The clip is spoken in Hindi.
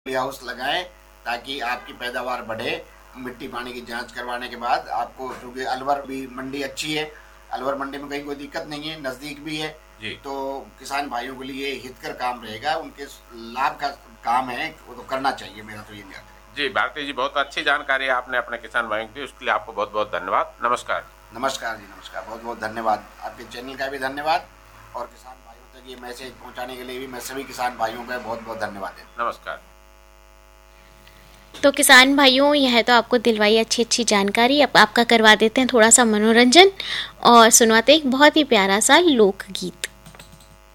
हाउस लगाएं ताकि आपकी पैदावार बढ़े। मिट्टी पानी की जांच करवाने के बाद आपको, क्योंकि अलवर भी मंडी अच्छी है, अलवर मंडी में कहीं कोई दिक्कत नहीं है, नज़दीक भी है, तो किसान भाइयों के लिए हितकर काम रहेगा, उनके लाभ का काम है, वो तो करना चाहिए। मेरा तो ये नियत है। जी भारती जी, बहुत अच्छी जानकारी आपने अपने किसान भाइयों की दी, उसके लिए आपको बहुत बहुत धन्यवाद। नमस्कार। नमस्कार जी, नमस्कार, बहुत बहुत धन्यवाद। आपके चैनल का भी धन्यवाद और किसान भाइयों तक ये मैसेज पहुंचाने के लिए भी मैं सभी किसान भाइयों का बहुत बहुत धन्यवाद है। नमस्कार। तो किसान भाइयों, यह तो आपको दिलवाई अच्छी अच्छी जानकारी। अब आपका करवा देते हैं थोड़ा सा मनोरंजन और सुनवाते एक बहुत ही प्यारा सा लोकगीत।